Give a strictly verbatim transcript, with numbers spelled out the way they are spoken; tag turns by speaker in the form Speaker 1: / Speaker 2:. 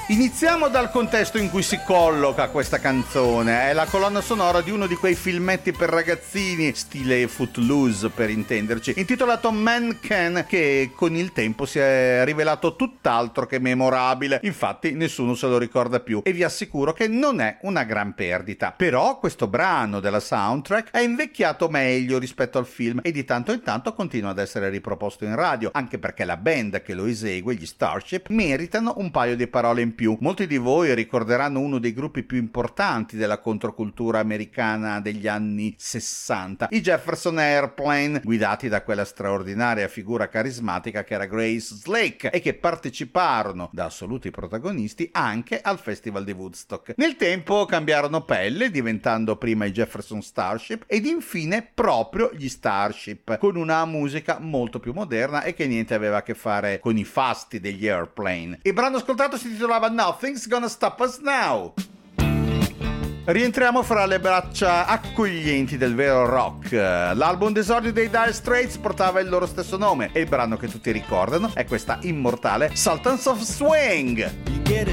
Speaker 1: Iniziamo dal contesto in cui si colloca questa canzone. È la colonna sonora di uno di quei filmetti per ragazzini, stile Footloose per intenderci, intitolato Man Can, che con il tempo si è rivelato tutt'altro che memorabile. Infatti nessuno se lo ricorda più e vi assicuro che non è una gran perdita. Però questo brano della soundtrack è invecchiato meglio rispetto al film e di tanto in tanto continua ad essere riproposto in radio, anche perché la band che lo esegue, gli Starship, meritano un paio di parole in più. Molti di voi ricorderanno uno dei gruppi più importanti della controcultura americana degli anni sessanta, i Jefferson Airplane, guidati da quella straordinaria figura carismatica che era Grace Slick e che parteciparono da assoluti protagonisti anche al Festival di Woodstock. Nel tempo cambiarono pelle, diventando prima i Jefferson Starship ed infine proprio gli Starship, con una musica molto più moderna e che niente aveva a che fare con i fasti degli Airplane. Il brano ascoltato si titolava Nothing's Gonna Stop Us Now. Rientriamo fra le braccia accoglienti del vero rock. L'album d'esordio dei Dire Straits portava il loro stesso nome e il brano che tutti ricordano è questa immortale Sultans of Swing.